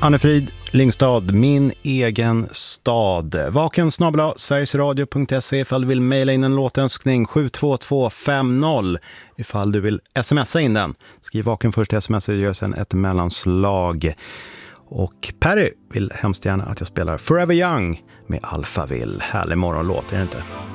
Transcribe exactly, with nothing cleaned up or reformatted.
Anne-Frid Lyngstad, min egen stad. Vaken snabel-a sverigesradio punkt se ifall du vill mejla in en låtönskning sju två två fem noll. Ifall du vill smsa in den. Skriv vaken först i sms och gör sen ett mellanslag. Och Perry vill hemskt gärna att jag spelar Forever Young med Alphaville. Härlig morgonlåt, är det inte?